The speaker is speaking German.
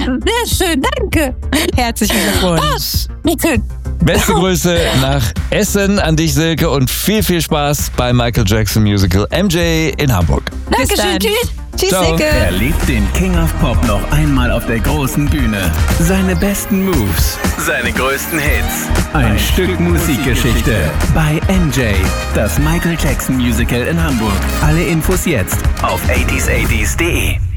Sehr schön, danke. Herzlichen Glückwunsch. Bitte. Beste Grüße nach Essen an dich, Silke, und viel, viel Spaß beim Michael Jackson Musical MJ in Hamburg. Dankeschön, tschüss. Tschüss, Ciao. Silke. Erlebt den King of Pop noch einmal auf der großen Bühne. Seine besten Moves, seine größten Hits. Ein Stück Musikgeschichte bei MJ, das Michael Jackson Musical in Hamburg. Alle Infos jetzt auf 80s80s.de.